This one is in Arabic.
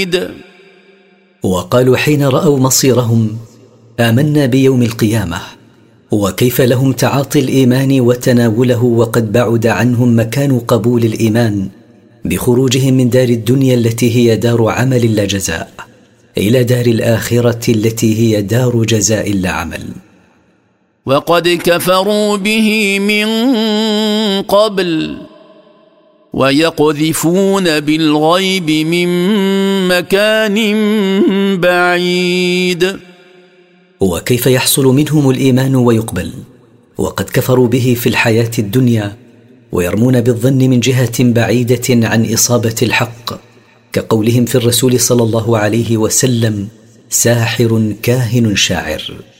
وقالوا حين رأوا مصيرهم: آمنا بيوم القيامة. وكيف لهم تعاطي الإيمان وتناوله وقد بعد عنهم مكان قبول الإيمان بخروجهم من دار الدنيا التي هي دار عمل لا جزاء إلى دار الآخرة التي هي دار جزاء لا عمل. وقد كفروا به من قبل ويقذفون بالغيب من مكان بعيد. وكيف يحصل منهم الإيمان ويقبل وقد كفروا به في الحياة الدنيا ويرمون بالظن من جهة بعيدة عن إصابة الحق، كقولهم في الرسول صلى الله عليه وسلم: ساحر كاهن شاعر.